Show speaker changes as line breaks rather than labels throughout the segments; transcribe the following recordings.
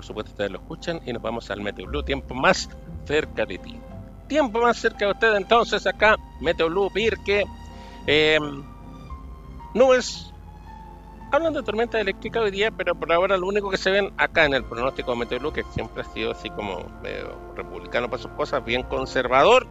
supuesto ustedes lo escuchan, y nos vamos al Meteo Blue, tiempo más cerca de ti. Tiempo más cerca de ustedes, entonces acá, Meteo Blue, Pirque, nubes, hablan de tormenta eléctrica hoy día, pero por ahora lo único que se ven acá en el pronóstico de Meteo Blue, que siempre ha sido así como republicano para sus cosas, bien conservador.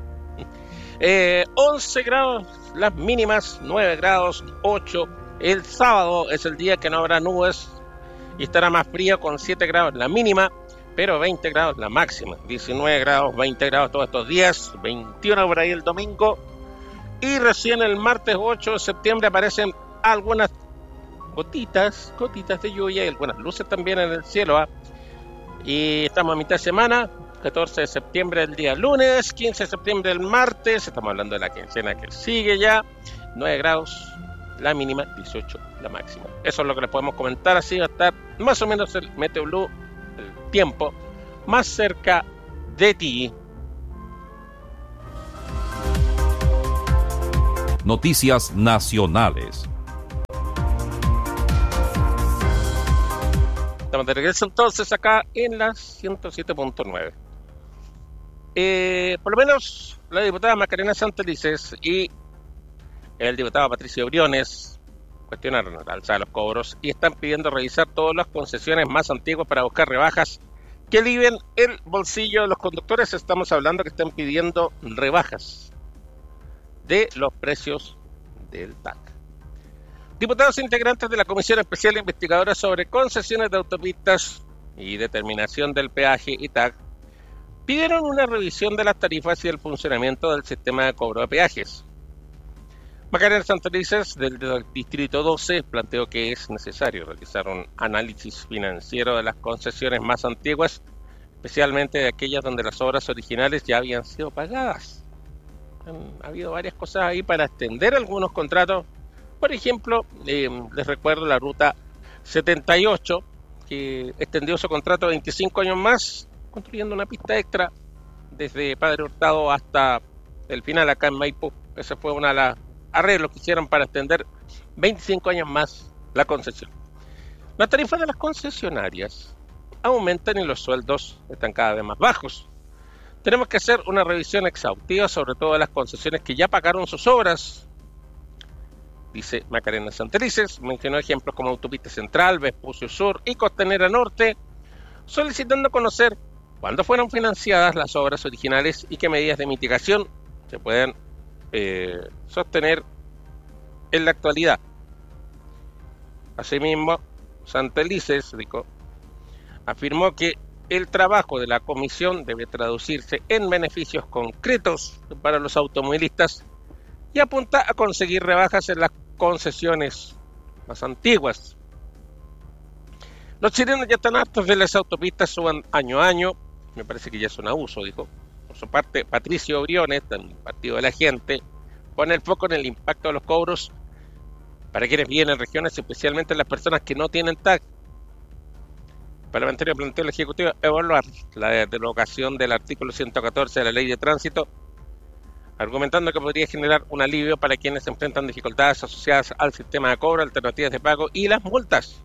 11 grados las mínimas, 9 grados, 8. El sábado es el día que no habrá nubes y estará más frío con 7 grados la mínima, pero 20 grados la máxima. 19 grados, 20 grados todos estos días, 21 por ahí el domingo. Y recién el martes 8 de septiembre aparecen algunas gotitas de lluvia y algunas luces también en el cielo. Y estamos a mitad de semana. 14 de septiembre el día lunes, 15 de septiembre el martes, estamos hablando de la quincena que sigue ya, 9 grados la mínima, 18 la máxima. Eso es lo que les podemos comentar, así va a estar más o menos el Meteo Blue, el tiempo más cerca de ti.
Noticias nacionales.
Estamos de regreso entonces acá en las 107.9. Por lo menos la diputada Macarena Santelices y el diputado Patricio Briones cuestionaron la alza de los cobros y están pidiendo revisar todas las concesiones más antiguas para buscar rebajas que alivien el bolsillo de los conductores. Estamos hablando que están pidiendo rebajas de los precios del TAC. Diputados integrantes de la Comisión Especial Investigadora sobre Concesiones de Autopistas y Determinación del Peaje y TAC pidieron una revisión de las tarifas y el funcionamiento del sistema de cobro de peajes. Macarena Santelices, del Distrito 12, planteó que es necesario realizar un análisis financiero de las concesiones más antiguas, especialmente de aquellas donde las obras originales ya habían sido pagadas. Ha habido varias cosas ahí para extender algunos contratos. Por ejemplo, les recuerdo la ruta 78, que extendió su contrato 25 años más, construyendo una pista extra desde Padre Hurtado hasta el final acá en Maipú. Ese fue uno de los arreglos que hicieron para extender 25 años más la concesión. Las tarifas de las concesionarias aumentan y los sueldos están cada vez más bajos. Tenemos que hacer una revisión exhaustiva sobre todo de las concesiones que ya pagaron sus obras, dice Macarena Santelices. Mencionó ejemplos como Autopista Central, Vespucio Sur y Costanera Norte, solicitando conocer cuándo fueron financiadas las obras originales y qué medidas de mitigación se pueden sostener en la actualidad. Asimismo, Santelices afirmó que el trabajo de la comisión debe traducirse en beneficios concretos para los automovilistas y apunta a conseguir rebajas en las concesiones más antiguas. Los chilenos ya están hartos de las autopistas suban año a año. Me parece que ya es un abuso, dijo. Por su parte, Patricio Briones, del Partido de la Gente, pone el foco en el impacto de los cobros para quienes viven en regiones, especialmente las personas que no tienen TAC. El parlamentario planteó al Ejecutivo evaluar la derogación del artículo 114 de la Ley de Tránsito, argumentando que podría generar un alivio para quienes enfrentan dificultades asociadas al sistema de cobro, alternativas de pago y las multas.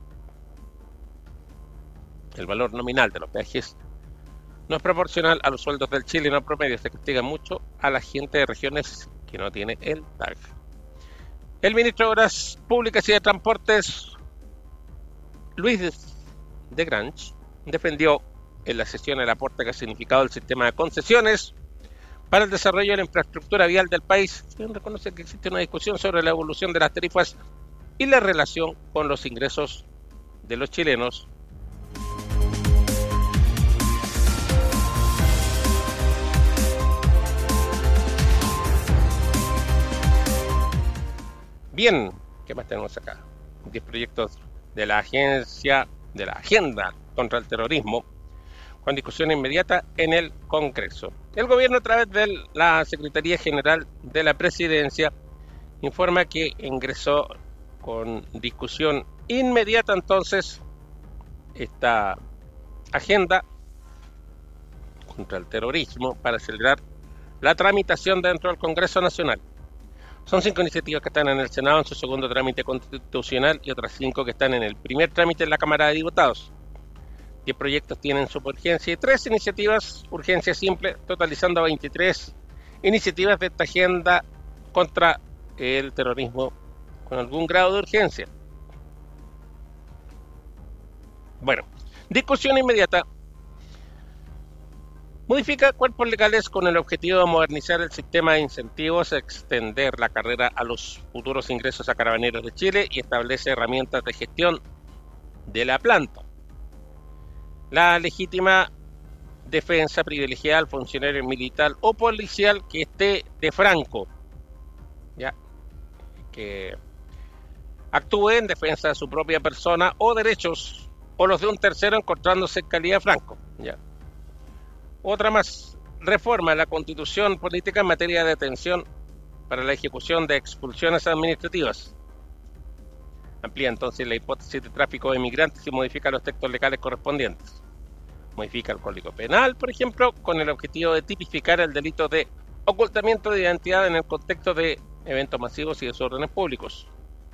El valor nominal de los peajes no es proporcional a los sueldos del chileno promedio. Se castiga mucho a la gente de regiones que no tiene el TAC. El ministro de Obras Públicas y de Transportes, Luis de Grange, defendió en la sesión el aporte que ha significado el sistema de concesiones para el desarrollo de la infraestructura vial del país. Se reconoce que existe una discusión sobre la evolución de las tarifas y la relación con los ingresos de los chilenos. Bien, ¿qué más tenemos acá? 10 proyectos de la Agenda contra el Terrorismo con discusión inmediata en el Congreso. El gobierno, a través de la Secretaría General de la Presidencia, informa que ingresó con discusión inmediata entonces esta agenda contra el terrorismo para acelerar la tramitación dentro del Congreso Nacional. Son 5 iniciativas que están en el Senado en su segundo trámite constitucional y otras 5 que están en el primer trámite en la Cámara de Diputados. 10 proyectos tienen suburgencia y 3 iniciativas urgencia simple, totalizando 23 iniciativas de esta agenda contra el terrorismo con algún grado de urgencia. Bueno, discusión inmediata. Modifica cuerpos legales con el objetivo de modernizar el sistema de incentivos, extender la carrera a los futuros ingresos a Carabineros de Chile y establece herramientas de gestión de la planta. La legítima defensa privilegiada al funcionario militar o policial que esté de franco, ya, que actúe en defensa de su propia persona o derechos o los de un tercero encontrándose en calidad de franco, ya. Otra más, reforma la Constitución política en materia de detención para la ejecución de expulsiones administrativas. Amplía entonces la hipótesis de tráfico de migrantes y modifica los textos legales correspondientes. Modifica el Código Penal, por ejemplo, con el objetivo de tipificar el delito de ocultamiento de identidad en el contexto de eventos masivos y desórdenes públicos.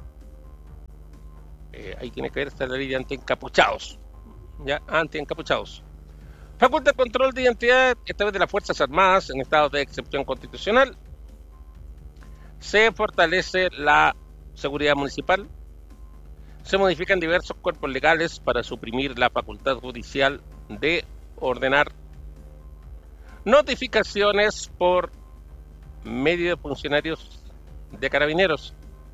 Ahí tiene que ver esta ley de anti-encapuchados. Ya, anti-encapuchados. Faculta el control de identidad, esta vez de las Fuerzas Armadas, en estado de excepción constitucional. Se fortalece la seguridad municipal. Se modifican diversos cuerpos legales para suprimir la facultad judicial de ordenar notificaciones por medio de funcionarios de Carabineros.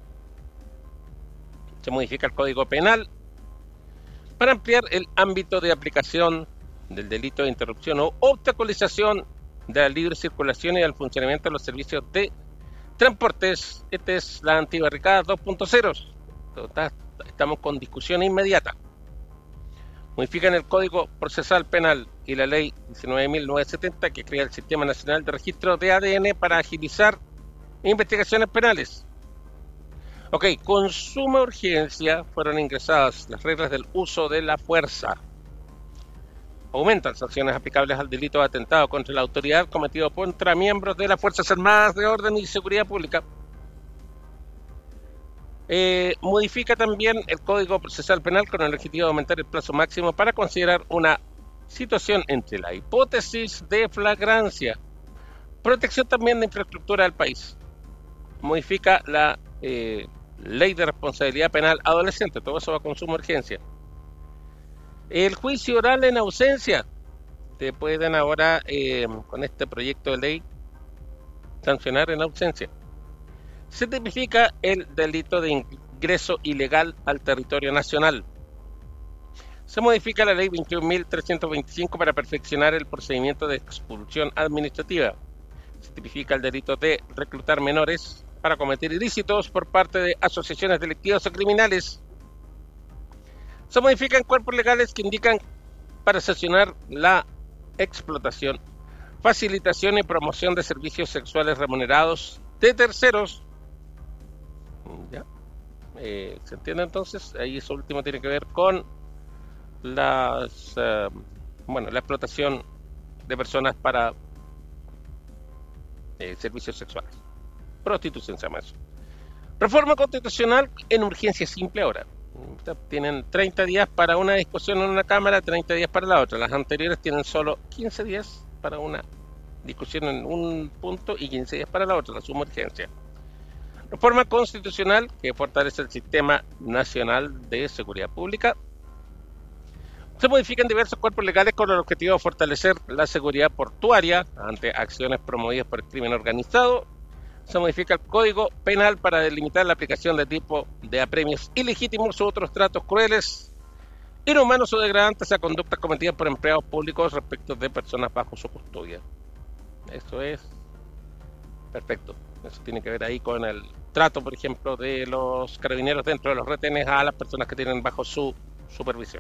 Se modifica el Código Penal para ampliar el ámbito de aplicación del delito de interrupción o obstaculización de la libre circulación y del funcionamiento de los servicios de transportes. Esta es la antibarricada 2.0. Estamos con discusión inmediata. Modifican el Código Procesal Penal y la Ley 19.970 que crea el Sistema Nacional de Registro de ADN para agilizar investigaciones penales. Ok, con suma urgencia fueron ingresadas las reglas del uso de la fuerza. Aumentan sanciones aplicables al delito de atentado contra la autoridad cometido contra miembros de las Fuerzas Armadas de Orden y Seguridad Pública. Modifica también el Código Procesal Penal con el objetivo de aumentar el plazo máximo para considerar una situación entre la hipótesis de flagrancia. Protección también de infraestructura del país. Modifica la Ley de Responsabilidad Penal Adolescente. Todo eso va con suma urgencia. El juicio oral en ausencia. Te pueden ahora, con este proyecto de ley, sancionar en ausencia. Se tipifica el delito de ingreso ilegal al territorio nacional. Se modifica la ley 21.325 para perfeccionar el procedimiento de expulsión administrativa. Se tipifica el delito de reclutar menores para cometer ilícitos por parte de asociaciones delictivas o criminales. Se modifican cuerpos legales que indican para sancionar la explotación, facilitación y promoción de servicios sexuales remunerados de terceros. ¿Ya? ¿Se entiende entonces? Ahí eso último tiene que ver con la explotación de personas para servicios sexuales. Prostitución se llama eso. Reforma constitucional en urgencia simple ahora. Tienen 30 días para una discusión en una Cámara, 30 días para la otra. Las anteriores tienen solo 15 días para una discusión en un punto y 15 días para la otra, la suma urgencia. Reforma constitucional que fortalece el Sistema Nacional de Seguridad Pública. Se modifican diversos cuerpos legales con el objetivo de fortalecer la seguridad portuaria ante acciones promovidas por el crimen organizado. Se modifica el Código Penal para delimitar la aplicación de tipo de apremios ilegítimos u otros tratos crueles, inhumanos o degradantes a conductas cometidas por empleados públicos respecto de personas bajo su custodia. Eso es perfecto. Eso tiene que ver ahí con el trato, por ejemplo, de los carabineros dentro de los retenes a las personas que tienen bajo su supervisión.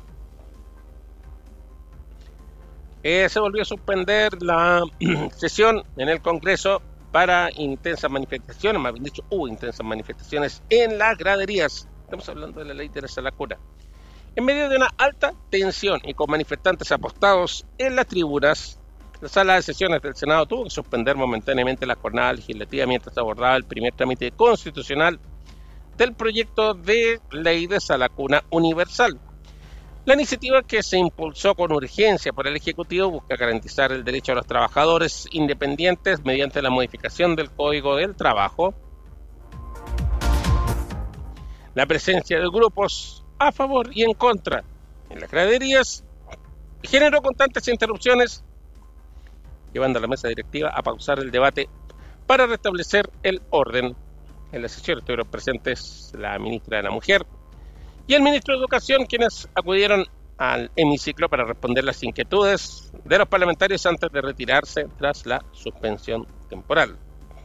Se volvió a suspender la sesión en el Congreso para intensas manifestaciones, más bien dicho, hubo intensas manifestaciones en las graderías. Estamos hablando de la ley de la Salacura. En medio de una alta tensión y con manifestantes apostados en las tribunas, la sala de sesiones del Senado tuvo que suspender momentáneamente la jornada legislativa mientras abordaba el primer trámite constitucional del proyecto de ley de Salacuna Universal. La iniciativa, que se impulsó con urgencia por el Ejecutivo, busca garantizar el derecho a los trabajadores independientes mediante la modificación del Código del Trabajo, la presencia de grupos a favor y en contra en las graderías generó constantes interrupciones, llevando a la mesa directiva a pausar el debate para restablecer el orden. En la sesión estuvieron presentes la ministra de la Mujer y el ministro de Educación, quienes acudieron al hemiciclo para responder las inquietudes de los parlamentarios antes de retirarse tras la suspensión temporal.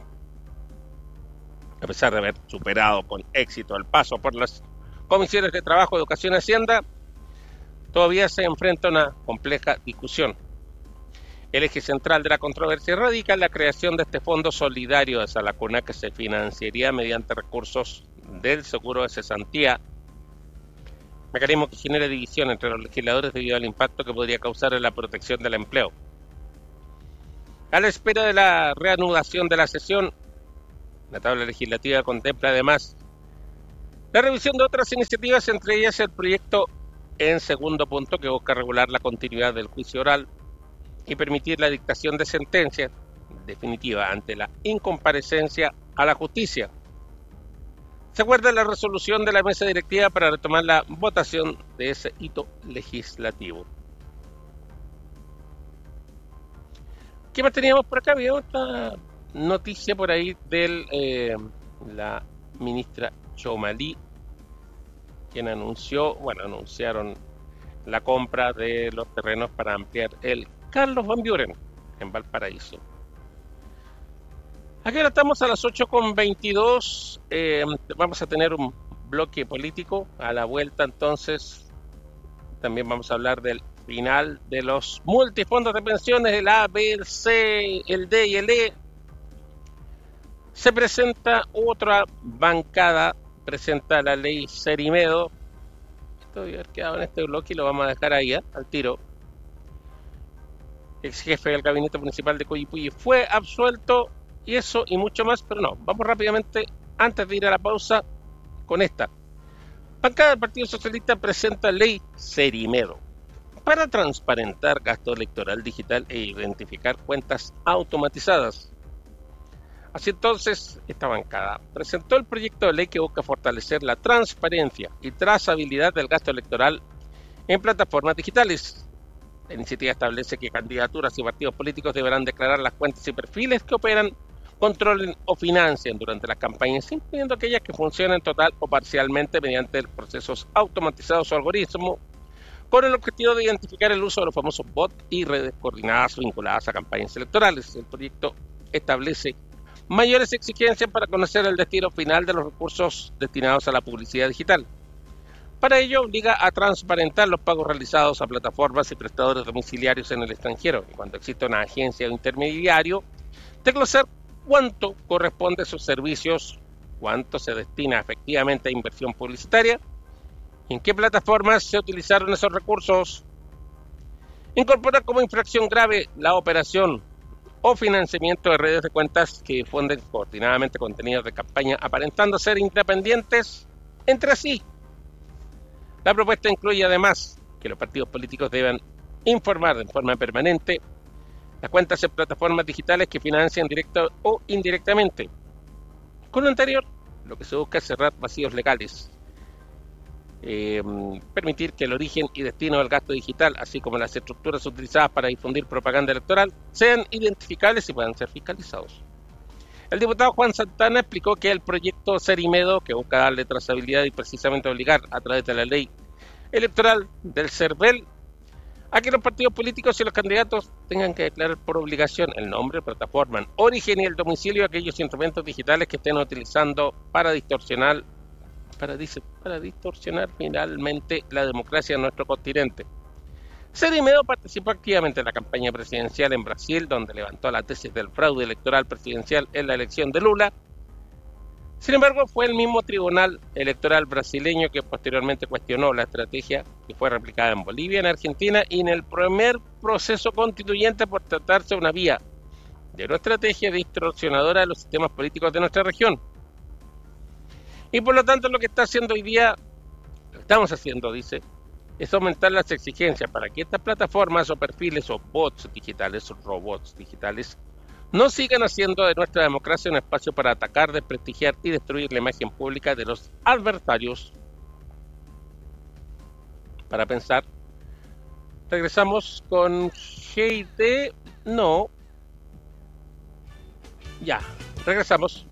A pesar de haber superado con éxito el paso por las comisiones de Trabajo, Educación y Hacienda, todavía se enfrenta a una compleja discusión. El eje central de la controversia radica en la creación de este fondo solidario de Salacuna, que se financiaría mediante recursos del seguro de cesantía, mecanismo que genera división entre los legisladores debido al impacto que podría causar en la protección del empleo. A la espera de la reanudación de la sesión, la tabla legislativa contempla además la revisión de otras iniciativas, entre ellas el proyecto en segundo punto, que busca regular la continuidad del juicio oral y permitir la dictación de sentencia definitiva ante la incomparecencia a la justicia. Se acuerda la resolución de la mesa directiva para retomar la votación de ese hito legislativo. ¿Qué más teníamos por acá? Había otra noticia por ahí de la ministra Chomalí, quien anunciaron la compra de los terrenos para ampliar el Carlos Van Buren en Valparaíso. Aquí ahora estamos a las 8:22. Vamos a tener un bloque político. A la vuelta, entonces, también vamos a hablar del final de los multifondos de pensiones, el A, B, el C, el D y el E. Se presenta otra bancada, presenta la ley Cerimedo. Esto debe haber quedado en este bloque y lo vamos a dejar ahí, al tiro. Ex jefe del gabinete municipal de Coyipulli fue absuelto, y eso y mucho más, pero no. Vamos rápidamente, antes de ir a la pausa, con esta. Bancada del Partido Socialista presenta ley Cerimedo para transparentar gasto electoral digital e identificar cuentas automatizadas. Así entonces, esta bancada presentó el proyecto de ley que busca fortalecer la transparencia y trazabilidad del gasto electoral en plataformas digitales. La iniciativa establece que candidaturas y partidos políticos deberán declarar las cuentas y perfiles que operan, controlen o financien durante las campañas, incluyendo aquellas que funcionen total o parcialmente mediante procesos automatizados o algoritmos, con el objetivo de identificar el uso de los famosos bots y redes coordinadas vinculadas a campañas electorales. El proyecto establece mayores exigencias para conocer el destino final de los recursos destinados a la publicidad digital. Para ello, obliga a transparentar los pagos realizados a plataformas y prestadores domiciliarios en el extranjero, y cuando exista una agencia o intermediario, desglosar cuánto corresponde a sus servicios, cuánto se destina efectivamente a inversión publicitaria, y en qué plataformas se utilizaron esos recursos. Incorporar como infracción grave la operación o financiamiento de redes de cuentas que difunden coordinadamente contenidos de campaña aparentando ser independientes entre sí. La propuesta incluye además que los partidos políticos deben informar de forma permanente las cuentas en plataformas digitales que financian directa o indirectamente. Con lo anterior, lo que se busca es cerrar vacíos legales, permitir que el origen y destino del gasto digital, así como las estructuras utilizadas para difundir propaganda electoral, sean identificables y puedan ser fiscalizados. El diputado Juan Santana explicó que el proyecto Cerimedo, que busca darle trazabilidad y precisamente obligar a través de la ley electoral del CERVEL a que los partidos políticos y los candidatos tengan que declarar por obligación el nombre, plataforma, origen y el domicilio de aquellos instrumentos digitales que estén utilizando para distorsionar finalmente la democracia en nuestro continente. Cerimedo participó activamente en la campaña presidencial en Brasil, donde levantó la tesis del fraude electoral presidencial en la elección de Lula. Sin embargo, fue el mismo Tribunal Electoral brasileño que posteriormente cuestionó la estrategia que fue replicada en Bolivia, en Argentina y en el primer proceso constituyente por tratarse de una vía de una estrategia distorsionadora de los sistemas políticos de nuestra región. Y por lo tanto, lo que está haciendo hoy día, lo estamos haciendo, dice, es aumentar las exigencias para que estas plataformas o perfiles o bots digitales, robots digitales, no sigan haciendo de nuestra democracia un espacio para atacar, desprestigiar y destruir la imagen pública de los adversarios. Para pensar, regresamos con GT. No. Ya, regresamos.